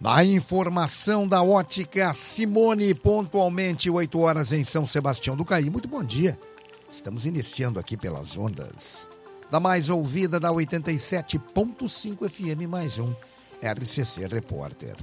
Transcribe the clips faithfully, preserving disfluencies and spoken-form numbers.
A informação da Ótica Simone, pontualmente oito horas em São Sebastião do Caí. Muito bom dia. Estamos iniciando aqui pelas ondas da mais ouvida da oitenta e sete ponto cinco F M, mais um R C C Repórter.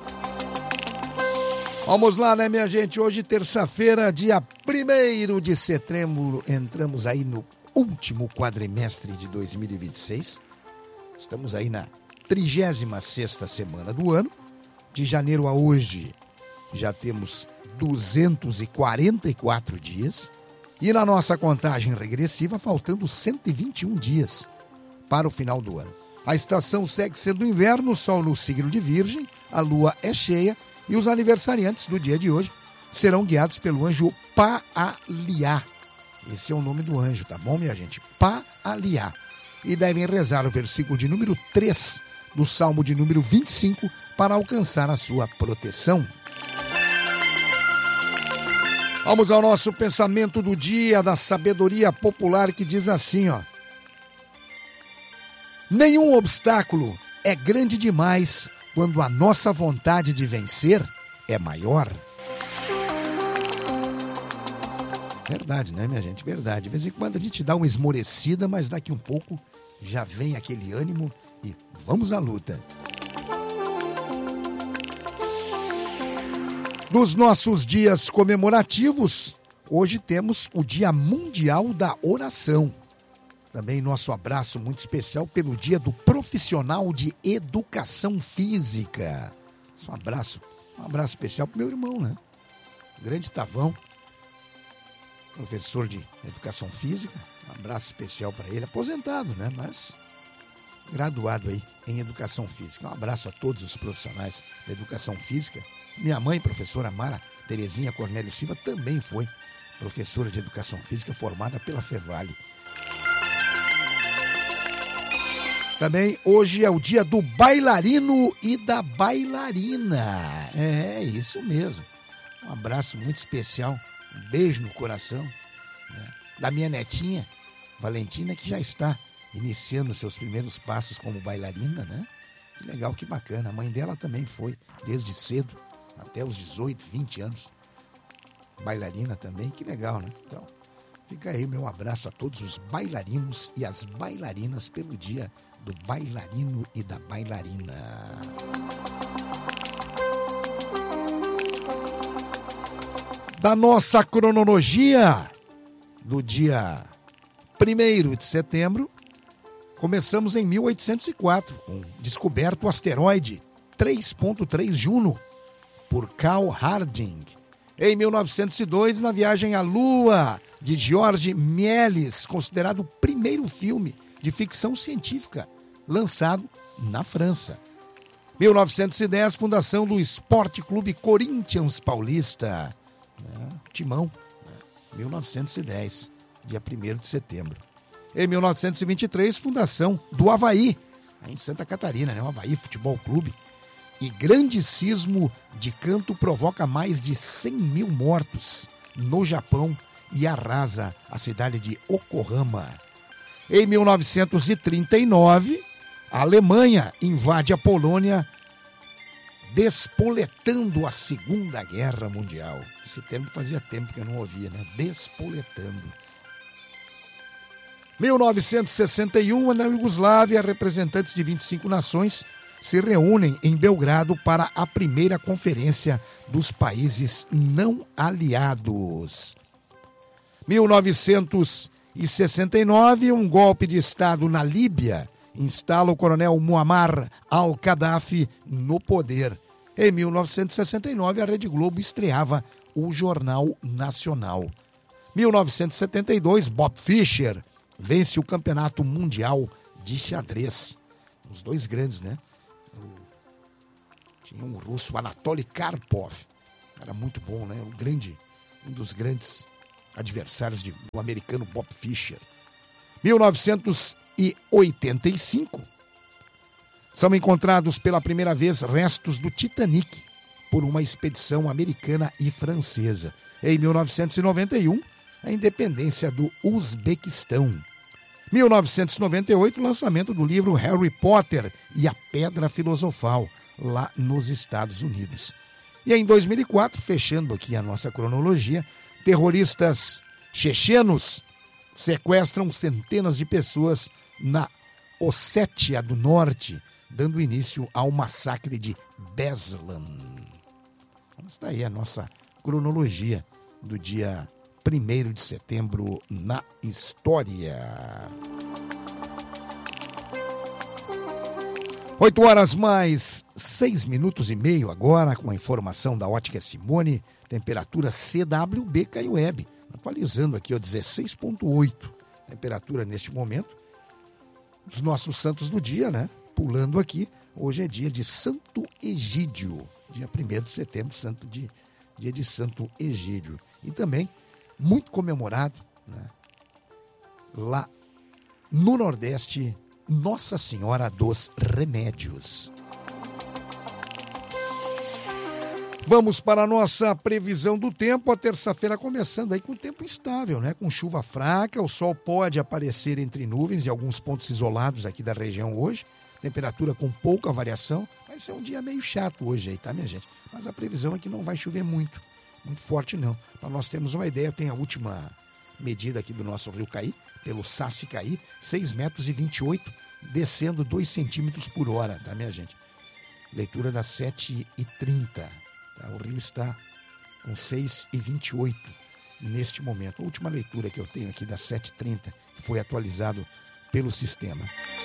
Vamos lá, né, minha gente? Hoje, terça-feira, dia primeiro de setembro, entramos aí no último quadrimestre de dois mil e vinte e seis. Estamos aí na trigésima sexta semana do ano. De janeiro a hoje, já temos duzentos e quarenta e quatro dias. E na nossa contagem regressiva, faltando cento e vinte e um dias para o final do ano. A estação segue sendo inverno, sol no signo de Virgem, a lua é cheia e os aniversariantes do dia de hoje serão guiados pelo anjo Paaliá. Esse é o nome do anjo, tá bom, minha gente? Paaliá. E devem rezar o versículo de número três do Salmo de número vinte e cinco para alcançar a sua proteção. Vamos ao nosso pensamento do dia da sabedoria popular que diz assim, ó. Nenhum obstáculo é grande demais quando a nossa vontade de vencer é maior. Verdade, né, minha gente? Verdade. De vez em quando a gente dá uma esmorecida, mas daqui um pouco já vem aquele ânimo e vamos à luta. Dos nossos dias comemorativos, hoje temos o Dia Mundial da Oração. Também nosso abraço muito especial pelo Dia do Profissional de Educação Física. Um abraço, um abraço especial pro meu irmão, né? Grande Tavão, professor de Educação Física. Um abraço especial para ele, aposentado, né? Mas graduado aí em Educação Física. Um abraço a todos os profissionais da Educação Física. Minha mãe, professora Mara Terezinha Cornélio Silva, também foi professora de Educação Física formada pela Fevale. Também hoje é o dia do bailarino e da bailarina. É, isso mesmo. Um abraço muito especial, um beijo no coração, né, da minha netinha, Valentina, que já está iniciando seus primeiros passos como bailarina, né? Que legal, que bacana. A mãe dela também foi, desde cedo, até os dezoito, vinte anos. Bailarina também, que legal, né? Então, fica aí meu abraço a todos os bailarinos e as bailarinas pelo dia do bailarino e da bailarina. Da nossa cronologia do dia primeiro de setembro, começamos em mil oitocentos e quatro, com descoberto o asteroide três ponto três Juno por Carl Harding. Em mil novecentos e dois, na viagem à Lua, de George Méliès, considerado o primeiro filme de ficção científica lançado na França. mil novecentos e dez, fundação do Esporte Clube Corinthians Paulista. Né? Timão, né? mil novecentos e dez, dia primeiro de setembro. Em mil novecentos e vinte e três, fundação do Avaí, em Santa Catarina, né? O Avaí Futebol Clube. E grande sismo de Kanto provoca mais de cem mil mortos no Japão e arrasa a cidade de Yokohama. Em mil novecentos e trinta e nove, a Alemanha invade a Polônia, despoletando a Segunda Guerra Mundial. Esse termo fazia tempo que eu não ouvia, né? Despoletando. mil novecentos e sessenta e um, na Iugoslávia, representantes de vinte e cinco nações se reúnem em Belgrado para a primeira conferência dos países não aliados. mil novecentos e sessenta e nove, um golpe de Estado na Líbia instala o coronel Muammar al-Gaddafi no poder. Em mil novecentos e sessenta e nove, a Rede Globo estreava o Jornal Nacional. mil novecentos e setenta e dois, Bob Fischer vence o Campeonato Mundial de Xadrez. Os dois grandes, né? Tinha um russo, Anatoly Karpov. Era muito bom, né? Um grande, um dos grandes adversários de, do americano Bob Fischer. mil novecentos e oitenta e cinco, são encontrados pela primeira vez restos do Titanic por uma expedição americana e francesa. Em mil novecentos e noventa e um, a independência do Uzbequistão. mil novecentos e noventa e oito, lançamento do livro Harry Potter e a Pedra Filosofal. lá nos Estados Unidos. E em dois mil e quatro, fechando aqui a nossa cronologia, terroristas chechenos sequestram centenas de pessoas na Ossétia do Norte, dando início ao massacre de Beslan. Esta aí é a nossa cronologia do dia primeiro de setembro na história. Oito horas mais seis minutos e meio agora, com a informação da Ótica Simone, temperatura C W B Caiueb, atualizando aqui, ó, dezesseis ponto oito, temperatura neste momento, os nossos santos do dia, né, pulando aqui, hoje é dia de Santo Egídio, dia primeiro de setembro, santo de, dia de Santo Egídio, e também muito comemorado, né, lá no Nordeste, Nossa Senhora dos Remédios. Vamos para a nossa previsão do tempo, a terça-feira começando aí com tempo instável, né? Com chuva fraca, o sol pode aparecer entre nuvens em alguns pontos isolados aqui da região hoje, temperatura com pouca variação, vai ser um dia meio chato hoje aí, tá, minha gente? Mas a previsão é que não vai chover muito, muito forte não. Para nós termos uma ideia, tem a última medida aqui do nosso Rio Caí, pelo Saci-Caí, seis metros e vinte e oito, descendo dois centímetros por hora, tá, minha gente? Leitura das sete e trinta, tá? O rio está com seis e vinte e oito neste momento. A última leitura que eu tenho aqui das sete e trinta, que foi atualizado pelo sistema.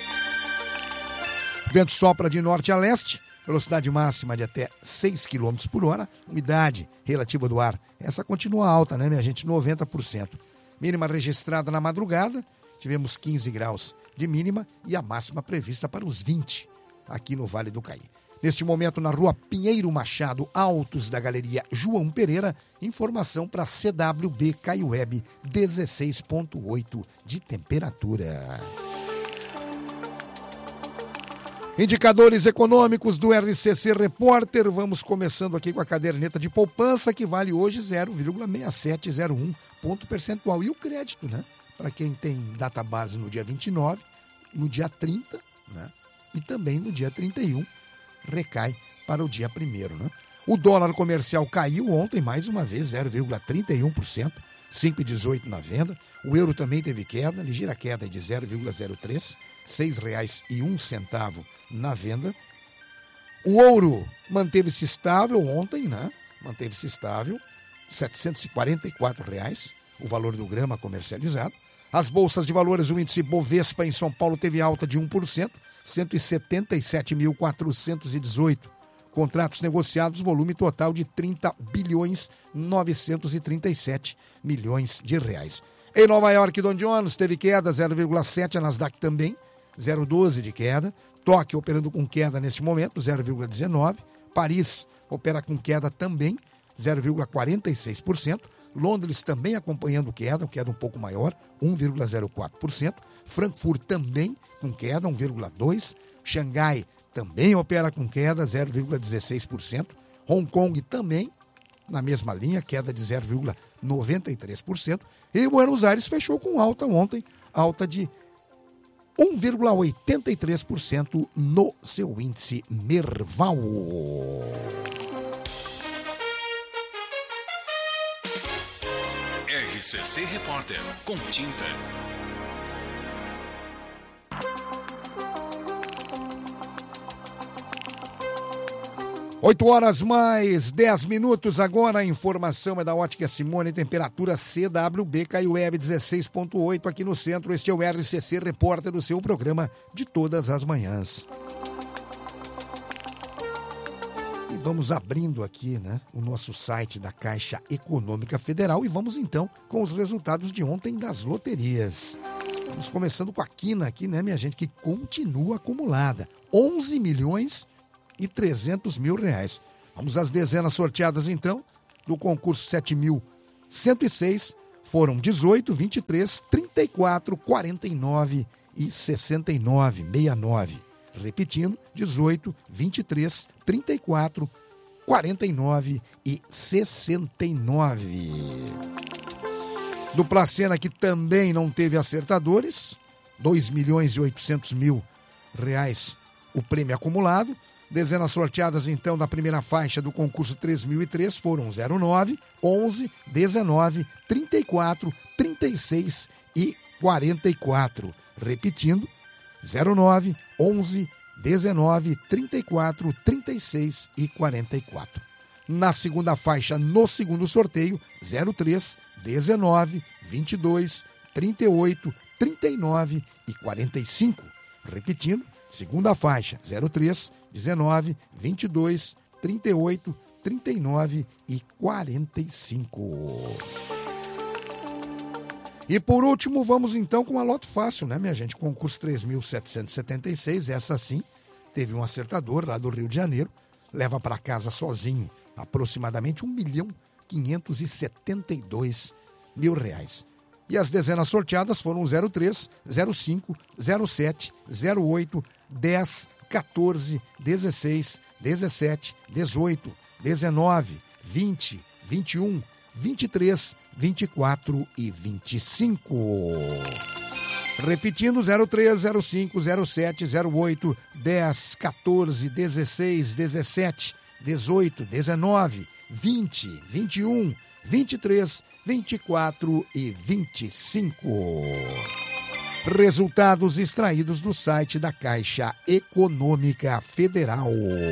Vento sopra de norte a leste, velocidade máxima de até seis quilômetros por hora, umidade relativa do ar, essa continua alta, né, minha gente? noventa por cento. Mínima registrada na madrugada, tivemos quinze graus de mínima e a máxima prevista para os vinte aqui no Vale do Caí. Neste momento, na rua Pinheiro Machado, altos da Galeria João Pereira, informação para C W B Caiueb, dezesseis ponto oito de temperatura. Indicadores econômicos do R C C Repórter, vamos começando aqui com a caderneta de poupança, que vale hoje zero vírgula seis sete zero um ponto percentual. E o crédito, né? Para quem tem data base no dia vinte e nove, no dia trinta, né? E também no dia trinta e um, recai para o dia primeiro, né? O dólar comercial caiu ontem, mais uma vez, zero vírgula trinta e um por cento, cinco vírgula dezoito na venda. O euro também teve queda, ligeira queda de zero vírgula zero três, seis reais e um centavo na venda. O ouro manteve-se estável ontem, né? Manteve-se estável, setecentos e quarenta e quatro reais, o valor do grama comercializado. As bolsas de valores, o índice Bovespa em São Paulo teve alta de um por cento, cento e setenta e sete mil quatrocentos e dezoito. Contratos negociados, volume total de trinta bilhões novecentos e trinta e sete milhões de reais. Em Nova York, Dow Jones teve queda zero vírgula sete, a Nasdaq também, zero vírgula doze de queda. Tóquio operando com queda neste momento, zero vírgula dezenove. Paris opera com queda também, zero vírgula quarenta e seis por cento. Londres também acompanhando queda, queda um pouco maior, um vírgula zero quatro por cento. Frankfurt também com queda, um vírgula dois por cento. Xangai também opera com queda, zero vírgula dezesseis por cento. Hong Kong também, na mesma linha, queda de zero vírgula noventa e três por cento. E Buenos Aires fechou com alta ontem, alta de um vírgula oitenta e três por cento no seu índice Merval. R C C Repórter, com tinta. oito horas mais dez minutos agora, a informação é da Ótica Simone, temperatura C W B Caiueb dezesseis ponto oito aqui no centro. Este é o R C C Repórter, do seu programa de todas as manhãs. E vamos abrindo aqui, né, o nosso site da Caixa Econômica Federal e vamos então com os resultados de ontem das loterias. Vamos começando com a quina aqui, né, minha gente, que continua acumulada, onze milhões e trezentos mil reais. Vamos às dezenas sorteadas então, do concurso sete mil cento e seis, foram dezoito, vinte e três, trinta e quatro, quarenta e nove e sessenta e nove, sessenta e nove. Repetindo, dezoito, vinte e três, trinta e quatro, quarenta e nove e sessenta e nove. Dupla Sena, que também não teve acertadores, dois milhões e oitocentos mil reais o prêmio acumulado. Dezenas sorteadas, então, da primeira faixa do concurso três mil e três foram zero nove, onze, dezenove, trinta e quatro, trinta e seis e quarenta e quatro. Repetindo, zero nove, onze, dezenove, trinta e quatro, trinta e seis e quarenta e quatro. Na segunda faixa, no segundo sorteio, zero três, dezenove, vinte e dois, trinta e oito, trinta e nove e quarenta e cinco. Repetindo, segunda faixa, zero três, dezenove, vinte e dois, trinta e oito, trinta e nove e quarenta e cinco. E por último, vamos então com a lote fácil, né, minha gente? Concurso três mil setecentos e setenta e seis, essa sim, teve um acertador lá do Rio de Janeiro, leva para casa sozinho aproximadamente um milhão quinhentos e setenta e dois mil reais. E as dezenas sorteadas foram zero três, zero cinco, zero sete, zero oito, dez, quatorze, dezesseis, dezessete, dezoito, dezenove, vinte, vinte e um, vinte e três, vinte e quatro e vinte e cinco. Repetindo, zero três, zero cinco, zero sete, zero oito, dez, quatorze, dezesseis, dezessete, dezoito, dezenove, vinte, vinte e um, vinte e três, vinte e quatro e vinte e cinco. Resultados extraídos do site da Caixa Econômica Federal.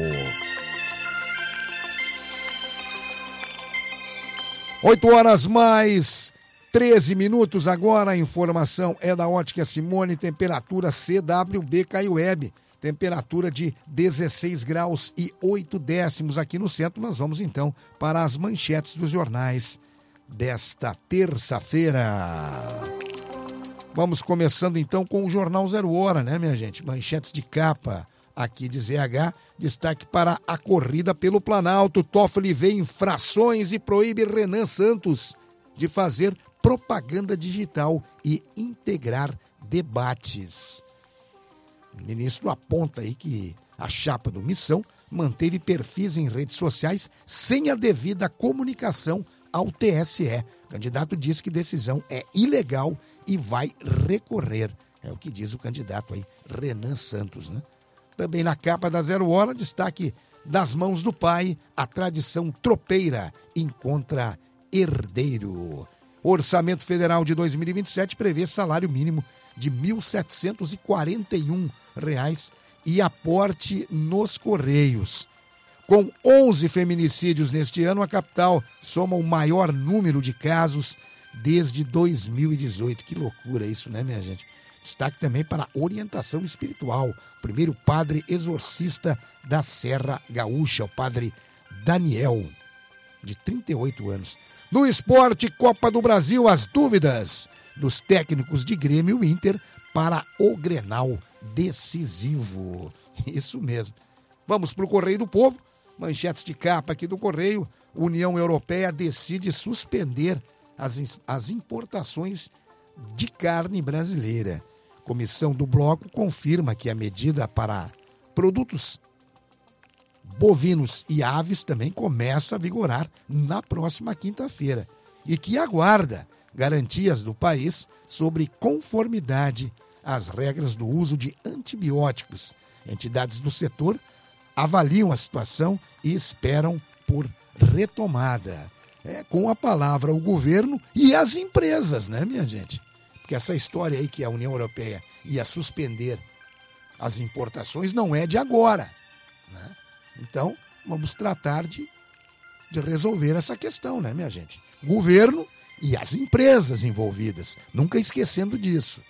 Oito horas mais treze minutos agora. A informação é da Ótica Simone. Temperatura C W B Caiueb. Temperatura de dezesseis graus e oito décimos aqui no centro. Nós vamos então para as manchetes dos jornais desta terça-feira. Vamos começando então com o Jornal Zero Hora, né, minha gente? Manchetes de capa aqui de Z H. Destaque para a corrida pelo Planalto. Toffoli vê infrações e proíbe Renan Santos de fazer propaganda digital e integrar debates. O ministro aponta aí que a chapa do Missão manteve perfis em redes sociais sem a devida comunicação ao T S E. O candidato diz que decisão é ilegal e vai recorrer. É o que diz o candidato aí, Renan Santos, né? Também na capa da Zero Hora, destaque das mãos do pai, a tradição tropeira encontra herdeiro. O Orçamento Federal de dois mil e vinte e sete prevê salário mínimo de mil setecentos e quarenta e um reais e aporte nos Correios. Com onze feminicídios neste ano, a capital soma o maior número de casos desde dois mil e dezoito. Que loucura isso, né, minha gente? Destaque também para a orientação espiritual. O primeiro padre exorcista da Serra Gaúcha, o padre Daniel, de trinta e oito anos. No esporte, Copa do Brasil, as dúvidas dos técnicos de Grêmio e Inter para o Grenal decisivo. Isso mesmo. Vamos para o Correio do Povo. Manchetes de capa aqui do Correio. União Europeia decide suspender as, as importações de carne brasileira. Comissão do Bloco confirma que a medida para produtos bovinos e aves também começa a vigorar na próxima quinta-feira e que aguarda garantias do país sobre conformidade às regras do uso de antibióticos. Entidades do setor avaliam a situação e esperam por retomada. É, com a palavra o governo e as empresas, né, minha gente? Porque essa história aí que a União Europeia ia suspender as importações não é de agora, né? Então, vamos tratar de, de resolver essa questão, né, minha gente? Governo e as empresas envolvidas, nunca esquecendo disso.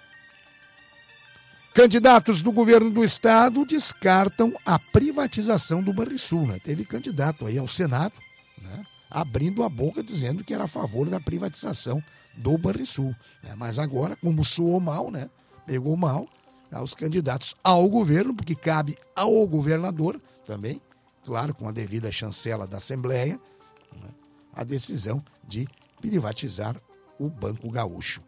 Candidatos do governo do estado descartam a privatização do Banrisul, né? Teve candidato aí ao Senado, né, abrindo a boca dizendo que era a favor da privatização do Banrisul, né? Mas agora, como soou mal, né, pegou mal, os candidatos ao governo, porque cabe ao governador também, claro, com a devida chancela da Assembleia, né, a decisão de privatizar o Banco Gaúcho.